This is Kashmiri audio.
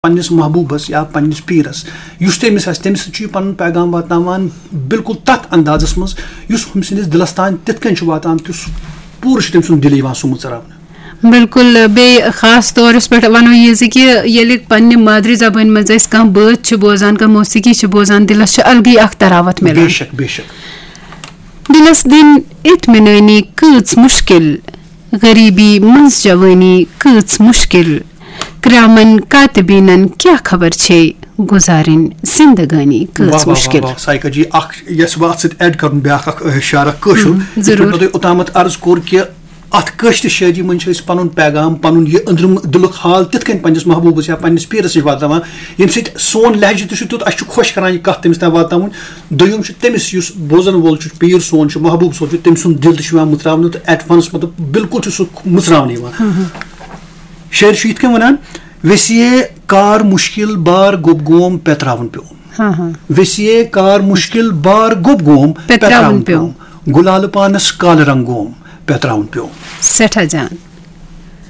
पन्निस महबूबस या पन्निस पीरस युस तमिस तमिस पन पैगाम वातावान बिल्कुल तथ अंदाजस मज युस हम सिंदिस दिलस तान तिथकन वातान तुस पूर तम सुन दिल सह मुचरावन बिल्कुल बे खास तौरस पे वनो ये कि ये पन्ने मादरी जबान मज कह बात बोजान कह मौसीकी बोजान दिलस अलग अख तरावत मिलान बेशक बेशक दिलस दिन इत्मिनानी कच मुश्किल गरीबी मज जवानी कच मुश्किल क्रामन कातबीनन क्या खबर छे गुजारिन जिंदगानी कच मुश्किल साइका जी अख यस बात से ऐड करन ब्याख इशारा कशुर जरूर तो उतामत अर्ज कोर कि अत कश्त शादी मन छ पनुन पैगाम पनुन ये अंदरम दिलुक हाल तिथकन पन्निस महबूबस या पन्निस पीरस वातावान यम सित सोन लहजे तुछ तुत अश खुश करान ये कथ तमिस ता वातावन दोयम छ तमिस युस बोजन वोल छ पीर सोन छ महबूब सोन छ तम सुन दिल छ मुतरावन तो एडवांस मतलब बिल्कुल छ मुतरावन यवान शेर शीत के वनान वसिए कार मुश्किल बार गुबगोम पेत्रावन प्यो वसिए कार मुश्किल बार गुबगोम पेत्रावन प्यो गुलाल पानस काल रंगोम पेत्रावन प्यो सेठा जान।